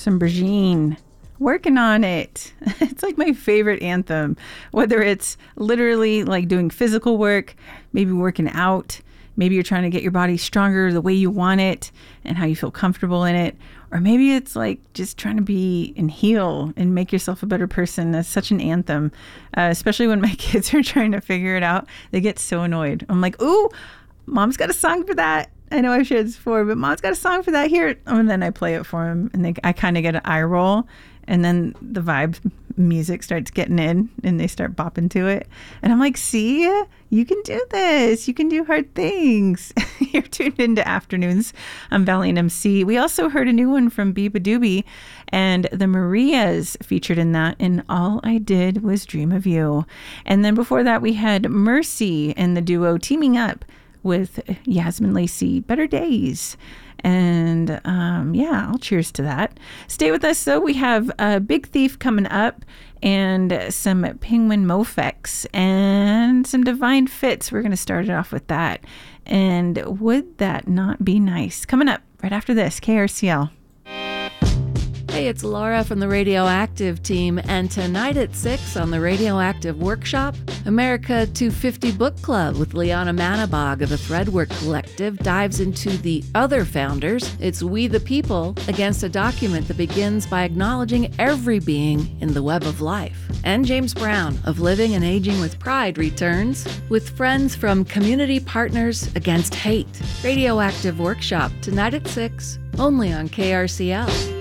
some Brigitte. Working on it. It's like my favorite anthem, whether it's literally like doing physical work, maybe working out, maybe you're trying to get your body stronger the way you want it and how you feel comfortable in it. Or maybe it's like just trying to be and heal and make yourself a better person. That's such an anthem, especially when my kids are trying to figure it out. They get so annoyed. I'm like, ooh, Mom's got a song for that. I know I've shared this before, but Mom's got a song for that here. And then I play it for them and I kind of get an eye roll. And then the vibe music starts getting in and they start bopping to it. And I'm like, see, you can do this. You can do hard things. You're tuned into Afternoons. I'm Valiant MC. We also heard a new one from Biba Doobie and the Marias featured in that. And All I Did Was Dream of You. And then before that, we had Mercy and the duo teaming up with Yasmin Lacey, Better Days. And I'll cheers to that. Stay with us, though. We have Big Thief coming up and some Penguin Mofex and some Divine Fits. We're going to start it off with that. And Would That Not Be Nice? Coming up right after this, KRCL. Hey, it's Laura from the Radioactive team, and tonight at 6 on the Radioactive Workshop, America 250 Book Club with Liana Manabog of the Threadwork Collective dives into the other founders. It's We the People against a document that begins by acknowledging every being in the web of life. And James Brown of Living and Aging with Pride returns with friends from Community Partners Against Hate. Radioactive Workshop tonight at 6, only on KRCL.